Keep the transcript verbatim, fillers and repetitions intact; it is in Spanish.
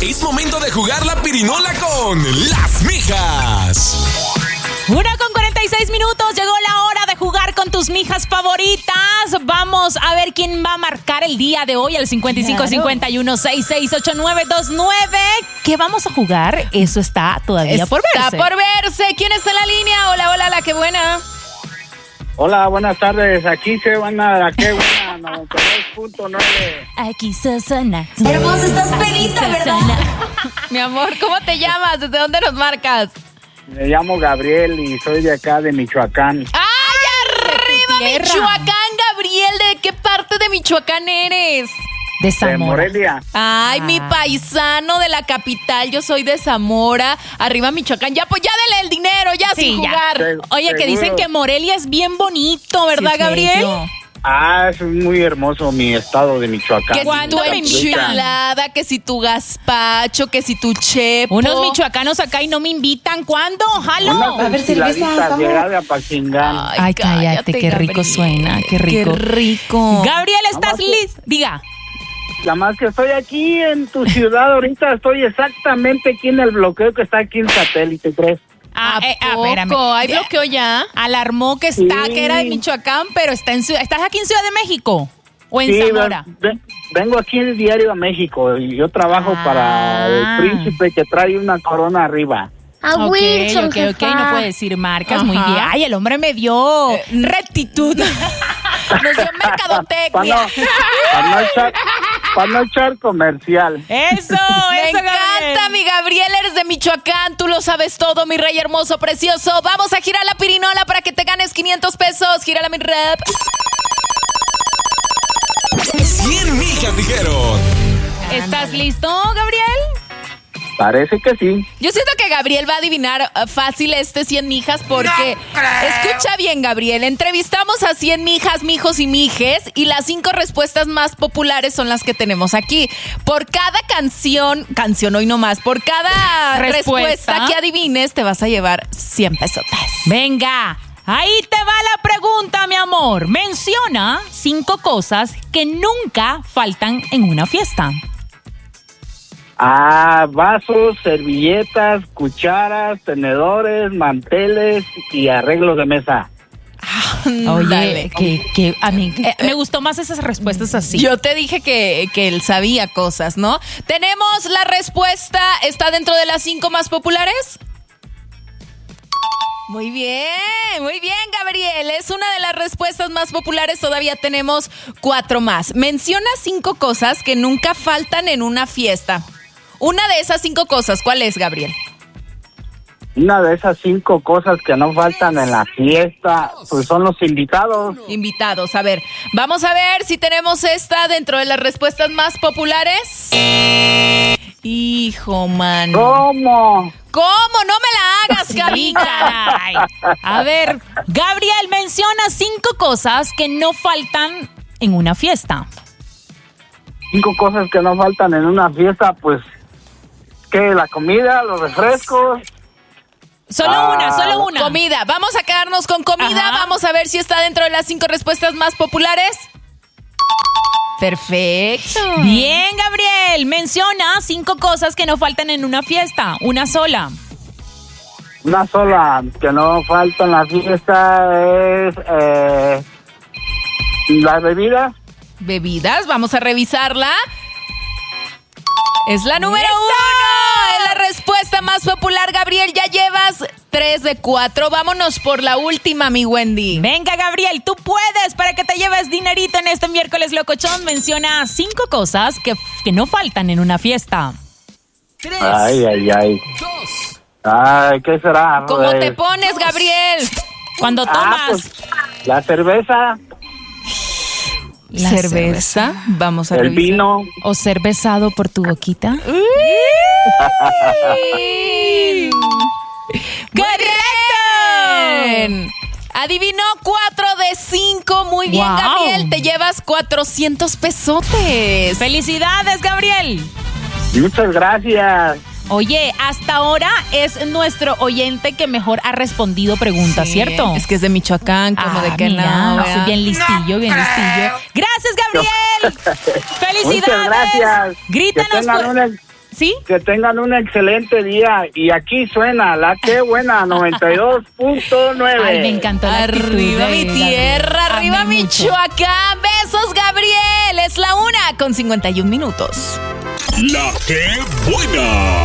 Es momento de jugar la pirinola con las mijas. Una con cuarenta y seis minutos, llegó la hora de jugar con tus mijas favoritas. Vamos a ver quién va a marcar el día de hoy al cincuenta y cinco, claro. cincuenta y uno, sesenta y seis, ochenta y nueve veintinueve. ¿Qué vamos a jugar? Eso está todavía está por verse. Está por verse. ¿Quién está en la línea? Hola, hola, la que buena. Hola, buenas tardes. Aquí se van a la que buena, noventa y dos punto nueve. Aquí Susana. Hermosa, estás pelita, ¿verdad? Mi amor, ¿cómo te llamas? ¿Desde dónde nos marcas? Me llamo Gabriel y soy de acá, de Michoacán. ¡Ay, arriba Michoacán, Gabriel! ¿De qué parte de Michoacán eres? De Zamora. De Morelia. Ay, Ah. mi paisano de la capital, yo soy de Zamora, arriba Michoacán. Ya, pues ya dele el dinero, ya Sí, sin ya. jugar. Se- Oye, que seguro. dicen que Morelia es bien bonito, ¿verdad, Sí, Gabriel? bello. Ah, es muy hermoso mi estado de Michoacán. Que si ¿Cuándo tu me invitan? enchilada, que si tu gazpacho, que si tu chepo. Unos michoacanos acá y no me invitan. ¿Cuándo? ¡Jalo! Unas A ver, cerveza, enchiladitas vamos. de de Apachingán. Ay, cállate, qué rico Gabriel. suena, qué rico. Qué rico. Gabriel, ¿estás Vamos. listo? Diga. Nada más que estoy aquí en tu ciudad ahorita, estoy exactamente aquí en el bloqueo que está aquí en Satélite, ¿crees? Ah, ¿A eh, ah, poco? espérame. ¿Hay bloqueo ya? Alarmó que está, Sí. que era de Michoacán, pero está en Ciudad. ¿Estás aquí en Ciudad de México? ¿O en Sí, Zamora? ven- ven- vengo aquí en el diario a México y yo trabajo Ah. para el príncipe que trae una corona arriba. A Ok, Wilson, ok, ok, jefa. no puede decir marcas, Ajá. muy bien. Ay, el hombre me dio Eh, rectitud. Nos dio Para mercadotecnia. no, para no echar, para no echar comercial. Eso, Me eso, encanta, Gabriel. mi Gabriel, eres de Michoacán, tú lo sabes todo, mi rey hermoso, precioso. Vamos a girar la pirinola para que te ganes quinientos pesos. Gírala, mi rep. cien mijas dijeron. ¿Estás listo, Gabriel? Parece que sí. Yo siento que Gabriel va a adivinar uh, fácil este cien mijas porque, escucha bien, Gabriel, entrevistamos a cien mijas, mijos y mijes y las cinco respuestas más populares son las que tenemos aquí. Por cada canción, canción hoy nomás, por cada Respuesta. respuesta, que adivines te vas a llevar cien pesotes. Venga, ahí te va la pregunta, mi amor. Menciona cinco cosas que nunca faltan en una fiesta. Ah, vasos, servilletas, cucharas, tenedores, manteles y arreglos de mesa. Oye, Dale. que, que a mí eh, me gustó más esas respuestas así. Yo te dije que, que él sabía cosas, ¿no? Tenemos la respuesta, ¿está dentro de las cinco más populares? Muy bien, muy bien, Gabriel. Es una de las respuestas más populares. Todavía tenemos cuatro más. Menciona cinco cosas que nunca faltan en una fiesta. Una de esas cinco cosas, ¿cuál es, Gabriel? Una de esas cinco cosas que no faltan en la fiesta, pues son los invitados. Invitados, a ver, vamos a ver si tenemos esta dentro de las respuestas más populares. Hijo, mano. ¿Cómo? ¿Cómo? No me la hagas, Sí, Karina. caray. A ver, Gabriel, menciona cinco cosas que no faltan en una fiesta. Cinco cosas que no faltan en una fiesta, pues, ¿qué? La comida, los refrescos. Solo Ah, una, solo una. Comida. Vamos a quedarnos con comida. Ajá. Vamos a ver si está dentro de las cinco respuestas más populares. Perfecto. Bien, Gabriel. Menciona cinco cosas que no faltan en una fiesta. Una sola. Una sola que no falta en la fiesta es eh, la bebida. Bebidas. Vamos a revisarla. Es la número ¡Eso! uno. Es la respuesta más popular, Gabriel. Ya llevas tres de cuatro. Vámonos por la última, mi Wendy. Venga, Gabriel, tú puedes para que te lleves dinerito en este miércoles locochón. Menciona cinco cosas que, que no faltan en una fiesta. Tres, Ay, ay, ay. dos, Ay, ¿qué será? ¿Cómo Pues, te pones, Gabriel? Cuando ah, tomas. pues, la cerveza, La cerveza. Vamos a el revisar. vino. ¿O ser besado por tu boquita? ¡Correcto! Adivinó cuatro de cinco. Muy bien, Wow. Gabriel. Te llevas cuatrocientos pesotes. ¡Felicidades, Gabriel! Muchas gracias. Oye, hasta ahora es nuestro oyente que mejor ha respondido preguntas, Sí, ¿cierto? Es que es de Michoacán, como Ah, de que mira, no. soy ¿verdad? bien listillo, bien listillo. Gracias, Gabriel. Felicidades. Muchas gracias. Grítanos. Que tengan pues. un, ex- ¿Sí? Que tengan un excelente día. Y aquí suena la que buena noventa y dos punto nueve. Ay, me encantó la actitud Arriba de mi Gabriel. tierra, arriba Amé mucho. Michoacán. Besos, Gabriel. Es la una con cincuenta y un minutos. La que buena.